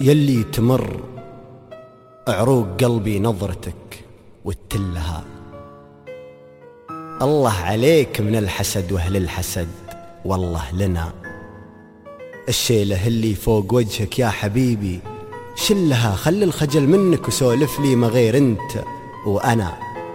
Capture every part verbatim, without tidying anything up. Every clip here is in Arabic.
يلي تمر عروق قلبي نظرتك وتلها. الله عليك من الحسد واهل الحسد، والله لنا الشيله اللي فوق وجهك يا حبيبي شلها. خلي الخجل منك وسولف لي ما غير انت وانا.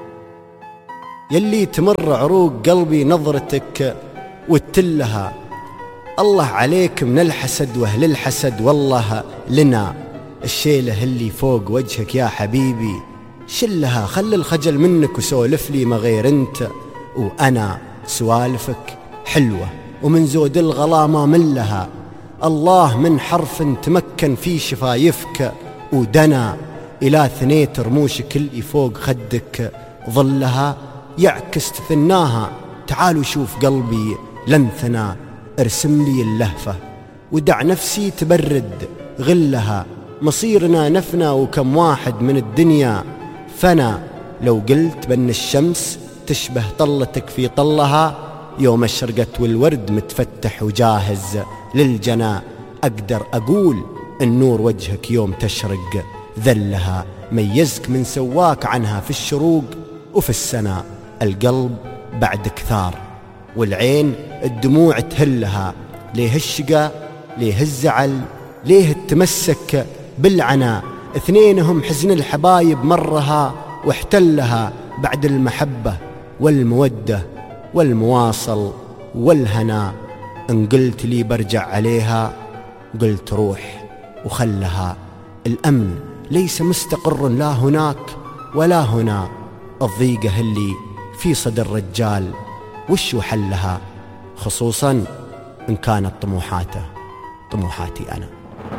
يلي تمر عروق قلبي نظرتك وتلها. الله عليك من الحسد واهل الحسد، والله لنا الشيله اللي فوق وجهك يا حبيبي شلها. خلي الخجل منك وسولف لي ما غير انت وانا. سوالفك حلوه ومن زود الغلا ما ملها. الله من حرف تمكن في شفايفك ودنا الى ثنيت رموشك اللي فوق خدك ظلها. يعكس تثناها تعالوا شوف قلبي لنثنا. ارسم لي اللهفه ودع نفسي تبرد غلها. مصيرنا نفنا وكم واحد من الدنيا فنا. لو قلت بأن الشمس تشبه طلتك في طلها، يوم الشرقت والورد متفتح وجاهز للجنا. أقدر أقول النور وجهك يوم تشرق ذلها. ميزك من سواك عنها في الشروق وفي السنا. القلب بعد كثار والعين الدموع تهلها. ليه الشقا ليه الزعل ليه التمسك بالعنا. اثنينهم حزن الحبايب مرها واحتلها. بعد المحبة والمودة والمواصل والهنا. ان قلت لي برجع عليها قلت روح وخلها. الأمن ليس مستقر لا هناك ولا هنا. الضيقة اللي في صدر الرجال وش حلها، خصوصا إن كانت طموحاته طموحاتي أنا.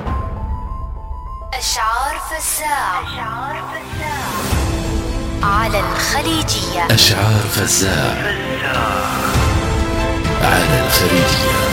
أشعار فزاع على الخليجية. أشعار فزاع على الخليجية.